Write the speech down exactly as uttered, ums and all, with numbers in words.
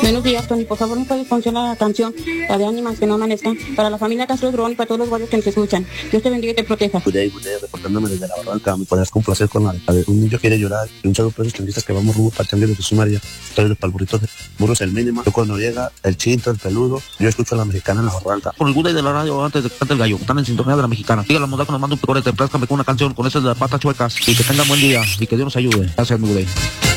Buenos días, Tony. Por favor, ¿me puedes poner la canción, la de Ánimas que no amanezcan, para la familia Castro Drón y para todos los guardias que nos escuchan? Dios te bendiga y te proteja. Good day, good day, reportándome desde la barranca. Me podrás complacer con la de, la de un niño quiere llorar y un saludo para esos turistas que vamos rumbo para Changues de Jesús María. Trae los palburritos de burros el mínimo. Yo cuando llega el chinto, el peludo, yo escucho a la mexicana en la barranca. Con el good day de la radio antes de que cante el gallo. Están en sintonía de la mexicana. Diga la moda que nos manda un pecore, te con una canción con esas de las patas chuecas. Y que tengan buen día y que Dios nos ayude. Gracias, mi good day.